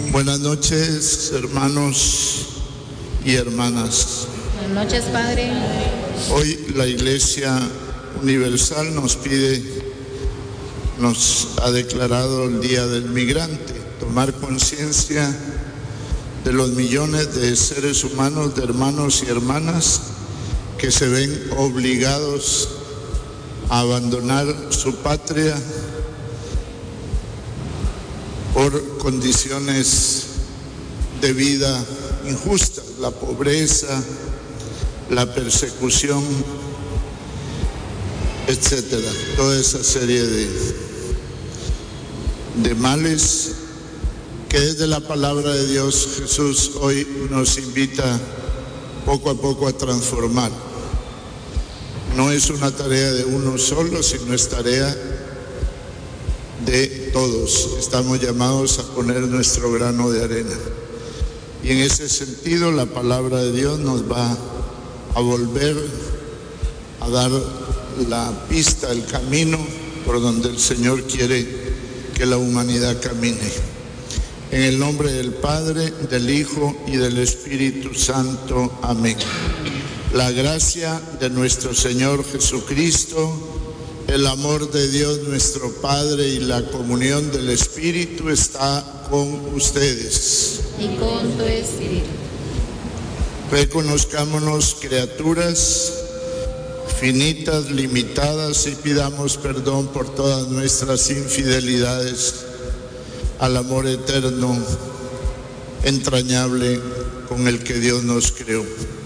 Buenas noches, hermanos y hermanas. Buenas noches, Padre. Hoy la Iglesia Universal nos ha declarado el Día del Migrante, tomar conciencia de los millones de seres humanos, de hermanos y hermanas que se ven obligados a abandonar su patria por condiciones de vida injustas, la pobreza, la persecución, etcétera. Toda esa serie de males que desde la palabra de Dios Jesús hoy nos invita poco a poco a transformar. No es una tarea de uno solo, sino es tarea de todos. Estamos llamados a poner nuestro grano de arena. Y en ese sentido la palabra de Dios nos va a volver a dar la pista, el camino por donde el Señor quiere que la humanidad camine. En el nombre del Padre, del Hijo y del Espíritu Santo. Amén. La gracia de nuestro Señor Jesucristo, el amor de Dios nuestro Padre y la comunión del Espíritu está con ustedes. Y con tu Espíritu. Reconozcámonos criaturas finitas, limitadas, y pidamos perdón por todas nuestras infidelidades al amor eterno, entrañable con el que Dios nos creó.